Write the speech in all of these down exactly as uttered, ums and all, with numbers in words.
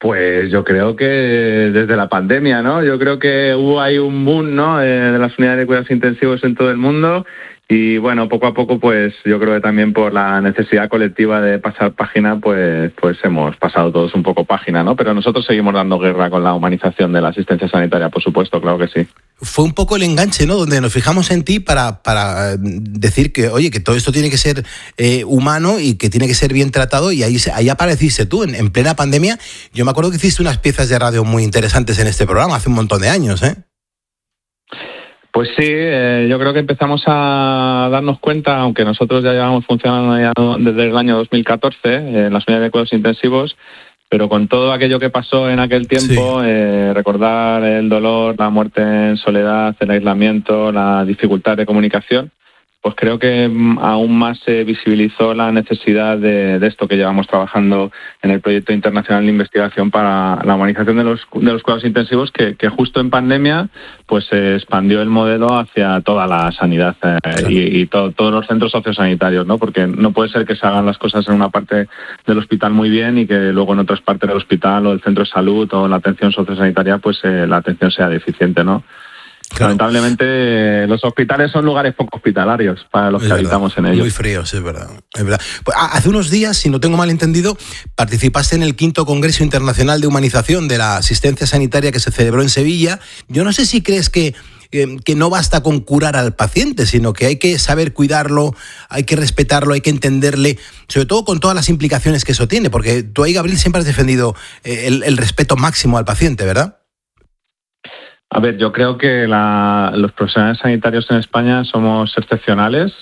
Pues yo creo que desde la pandemia, ¿no? Yo creo que hubo ahí un boom, ¿no? Eh, de las unidades de cuidados intensivos en todo el mundo. Y bueno, poco a poco, pues yo creo que también por la necesidad colectiva de pasar página, pues, pues hemos pasado todos un poco página, ¿no? Pero nosotros seguimos dando guerra con la humanización de la asistencia sanitaria, por supuesto, claro que sí. Fue un poco el enganche, ¿no? Donde nos fijamos en ti para, para decir que, oye, que todo esto tiene que ser eh, humano y que tiene que ser bien tratado, y ahí, ahí apareciste tú, en, en plena pandemia. Yo me acuerdo que hiciste unas piezas de radio muy interesantes en este programa hace un montón de años, ¿eh? Pues sí, eh, yo creo que empezamos a darnos cuenta, aunque nosotros ya llevamos funcionando ya desde el año dos mil catorce eh, en las unidades de cuidados intensivos, pero con todo aquello que pasó en aquel tiempo, sí. eh, recordar el dolor, la muerte en soledad, el aislamiento, la dificultad de comunicación, pues creo que aún más se visibilizó la necesidad de, de esto que llevamos trabajando en el proyecto internacional de investigación para la humanización de los, de los cuidados intensivos, que, que justo en pandemia pues se expandió el modelo hacia toda la sanidad eh, claro. y, y to, todos los centros sociosanitarios, ¿no? Porque no puede ser que se hagan las cosas en una parte del hospital muy bien y que luego en otras partes del hospital o del centro de salud o la atención sociosanitaria pues eh, la atención sea deficiente, ¿no? Claro. Lamentablemente los hospitales son lugares poco hospitalarios para los es que verdad, habitamos en ellos. Muy fríos, es verdad, es verdad. Pues hace unos días, si no tengo mal entendido, participaste en el quinto Congreso Internacional de Humanización de la Asistencia Sanitaria que se celebró en Sevilla. Yo no sé si crees que, eh, que no basta con curar al paciente, sino que hay que saber cuidarlo, hay que respetarlo, hay que entenderle, sobre todo con todas las implicaciones que eso tiene, porque tú ahí, Gabriel, siempre has defendido eh, el, el respeto máximo al paciente, ¿verdad? A ver, yo creo que la, los profesionales sanitarios en España somos excepcionales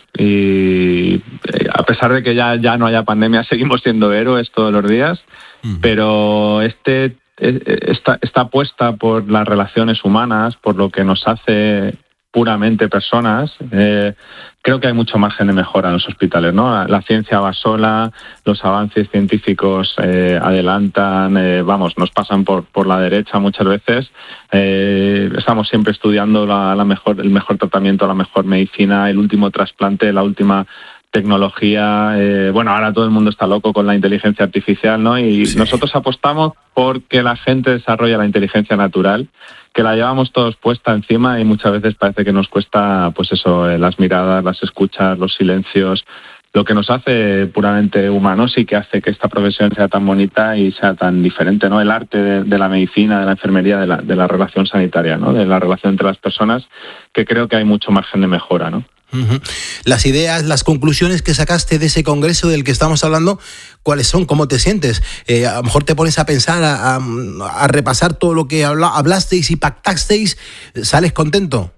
y a pesar de que ya, ya no haya pandemia, seguimos siendo héroes todos los días, uh-huh. pero este, esta, esta apuesta por las relaciones humanas, por lo que nos hace puramente personas, eh, creo que hay mucho margen de mejora en los hospitales, ¿no? La, la ciencia va sola, los avances científicos eh, adelantan, eh, vamos, nos pasan por, por la derecha muchas veces. Eh, estamos siempre estudiando la, la mejor, el mejor tratamiento, la mejor medicina, el último trasplante, la última tecnología. Eh, bueno, ahora todo el mundo está loco con la inteligencia artificial, ¿no? Y sí. nosotros apostamos porque la gente desarrolle la inteligencia natural, que la llevamos todos puesta encima y muchas veces parece que nos cuesta, pues eso, las miradas, las escuchas, los silencios, lo que nos hace puramente humanos y que hace que esta profesión sea tan bonita y sea tan diferente, ¿no? El arte de, de la medicina, de la enfermería, de la, de la relación sanitaria, ¿no? De la relación entre las personas, que creo que hay mucho margen de mejora, ¿no? Uh-huh. Las ideas, las conclusiones que sacaste de ese congreso del que estamos hablando, ¿cuáles son? ¿Cómo te sientes? Eh, a lo mejor te pones a pensar, a, a, a repasar todo lo que habla, hablasteis y pactasteis, ¿sales contento?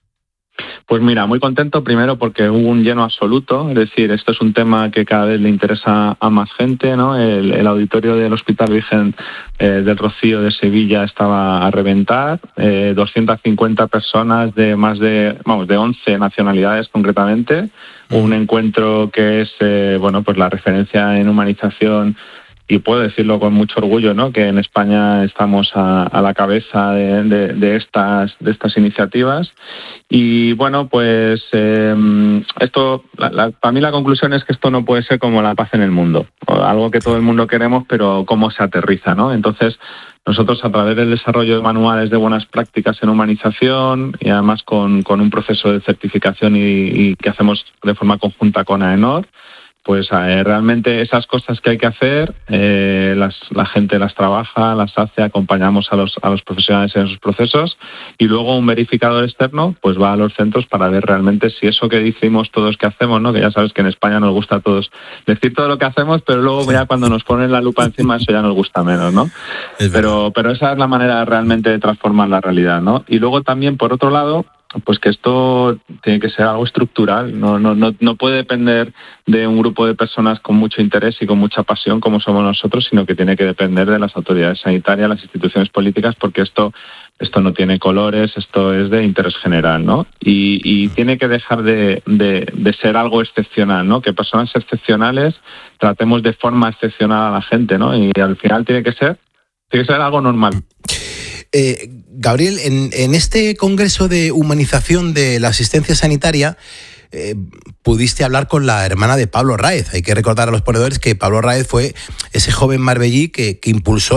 Pues mira, muy contento primero porque hubo un lleno absoluto, es decir, esto es un tema que cada vez le interesa a más gente, ¿no? El, el auditorio del Hospital Virgen eh, del Rocío de Sevilla estaba a reventar, eh, doscientas cincuenta personas de más de, vamos, de once nacionalidades concretamente, mm. un encuentro que es, eh, bueno, pues la referencia en humanización. Y puedo decirlo con mucho orgullo, ¿no? Que en España estamos a, a la cabeza de, de, de estas de estas iniciativas. Y bueno, pues eh, esto, la, la, para mí la conclusión es que esto no puede ser como la paz en el mundo, algo que todo el mundo queremos, pero cómo se aterriza, ¿no? Entonces, nosotros a través del desarrollo de manuales de buenas prácticas en humanización y además con, con un proceso de certificación y, y que hacemos de forma conjunta con AENOR, pues eh, realmente esas cosas que hay que hacer, eh, las, la gente las trabaja, las hace, acompañamos a los, a los profesionales en esos procesos y luego un verificador externo pues va a los centros para ver realmente si eso que decimos todos que hacemos, ¿no? Que ya sabes que en España nos gusta a todos decir todo lo que hacemos, pero luego ya cuando nos ponen la lupa encima eso ya nos gusta menos, ¿no? Pero, pero esa es la manera realmente de transformar la realidad, ¿no? Y luego también, por otro lado, pues que esto tiene que ser algo estructural, no, no, no, no puede depender de un grupo de personas con mucho interés y con mucha pasión como somos nosotros, sino que tiene que depender de las autoridades sanitarias, las instituciones políticas, porque esto, esto no tiene colores, esto es de interés general, ¿no? Y, y tiene que dejar de, de, de ser algo excepcional, ¿no? Que personas excepcionales tratemos de forma excepcional a la gente, ¿no? Y al final tiene que ser, tiene que ser algo normal. Eh, Gabriel, en, en este congreso de humanización de la asistencia sanitaria eh, pudiste hablar con la hermana de Pablo Raez. Hay que recordar a los ponedores que Pablo Raez fue ese joven marbellí que, que impulsó